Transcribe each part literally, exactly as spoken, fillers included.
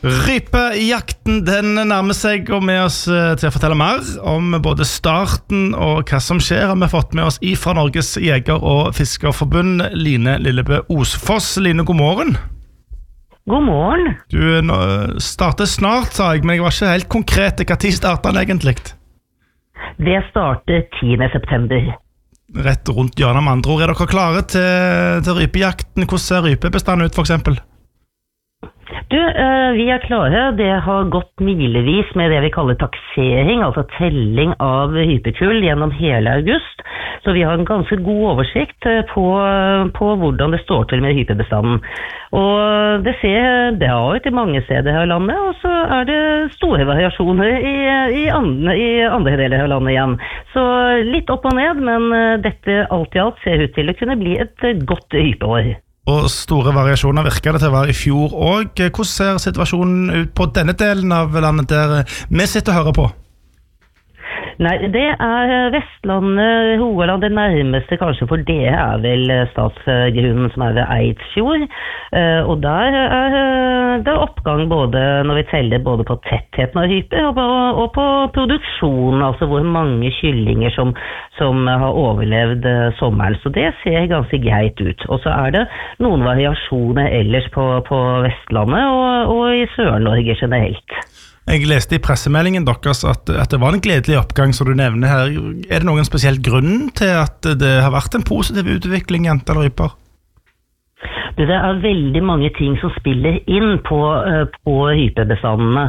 Rypejakten den nærmer seg, og med oss til å fortelle mer om både starten og hva som skjer har vi fått med oss ifra Norges Jeger- og Fiskerforbund, Line Lillebø Osfoss. Line, god morgen. God morgen. Du starter snart, sa jeg, men jeg var ikke helt konkret. Hva tid starter den egentlig? Det starter tiende september. Rett rundt hjørnet, med andre ord. Er dere klare til, til rypejakten? Hvordan ser rypebestanden ut, for eksempel? Du, vi er klare. Det har gått milevis med det vi kaller taksering, altså telling av hypekull gjennom hele august. Så vi har en ganske god oversikt på, på hvordan det står til med hypebestanden. Og det ser bra ut i mange steder her i landet, og så er det store variasjoner i, i, andre, i andre deler av landet igjen. Så litt opp og ned, men dette alt i alt ser ut til å kunne bli et godt hypeår. Og store variasjoner virker det til å være i fjor også. Hvordan ser situasjonen ut på denne delen av landet der vi sitter og hører på? Nei, det er Vestlandet, Rogaland, det nærmeste kanskje, for det er vel statsgrunnen som er ved Eidsfjord. Og der er det oppgang både når vi teller både på tettheten av hyper og på, og på produksjonen, altså hvor mange kyllinger som, som har overlevd sommeren. Så det ser ganske greit ut. Og så er det noen variasjoner ellers på, på Vestlandet og, og i Sør-Norge generelt. Jeg leste i pressemeldingen deres at, at det var en gledelig oppgang, som du nevner her. Er det noen spesiell grunn til at det har vært en positiv utvikling i antall ryper? Det er veldig mange ting som spiller inn på, på hypebestandene.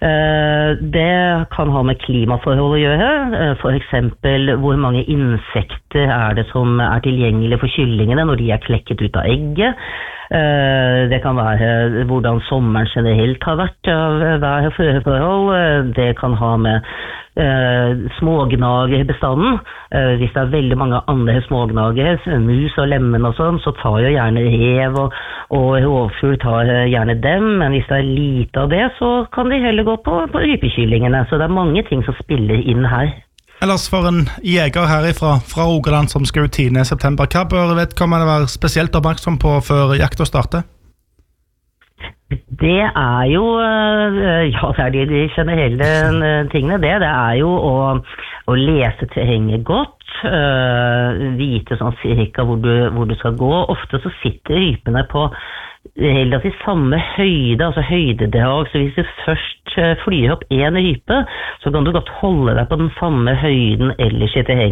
Det kan ha med klimaforhold å gjøre. For eksempel hvor mange insekter er det som er tilgjengelige for kyllingene når de er klekket ut av egget. Det kan være hvordan sommeren generelt har vært av vær- og føreforhold. Det kan ha med eh, smågnagerbestanden. Eh, hvis det er veldig mange andre smågnager, mus og lemmen og sånn, så tar jo gjerne rev og, og rovfugl tar gjerne dem. Men hvis det er lite av det, så kan de heller gå på, på rypekyllingene. Så det er mange ting som spiller inn her. Ellers for en jeger herifra fra Rogaland som skal ut tiende september, hva bør vedkommende være spesielt oppmerksom på før jakta starter? Det er jo, ja, det er de, de generelle tingene, det, det er jo å, å lese terrenget godt, øh, vite sånn cirka hvor du, hvor du skal gå. Ofte så sitter rypene på relativt samme høyde, altså høydedrag, så hvis du først flyr opp en rype, så kan du godt holde deg på den samme høyden ellers i terrenget.